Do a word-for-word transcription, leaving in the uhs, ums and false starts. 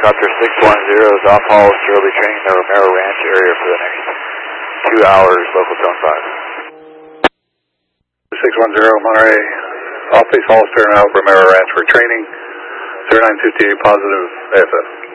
helicopter six one zero is off hall. Will be training the Romero Ranch area for the next two hours, local zone five. six one zero, Monterey, off base Hollister, now Romero Ranch for training, zero nine fifty-eight positive A F F.